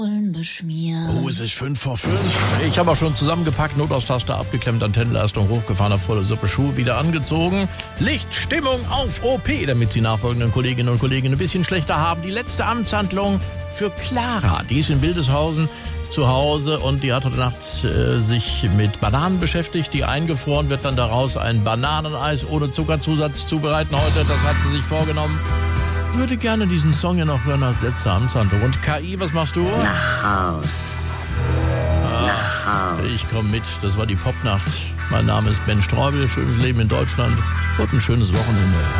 beschmiert. Oh, es ist 5:05. Ich habe auch schon zusammengepackt, Notaustaschter abgeklemmt, Antennenleistung hochgefahren, auf volle Suppe, Schuhe wieder angezogen. Licht, Stimmung auf OP, damit Sie nachfolgenden Kolleginnen und Kollegen ein bisschen schlechter haben. Die letzte Amtshandlung für Clara. Die ist in Wildeshausen zu Hause und die hat heute Nacht sich mit Bananen beschäftigt. Die eingefroren, wird dann daraus ein Bananeneis ohne Zuckerzusatz zubereiten heute. Das hat sie sich vorgenommen. Würde gerne diesen Song ja noch hören als letzte Amtshandlung. Und KI, was machst du? Nach Haus. Nach Haus. Ich komme mit. Das war die Popnacht. Mein Name ist Ben Streubel. Schönes Leben in Deutschland und ein schönes Wochenende.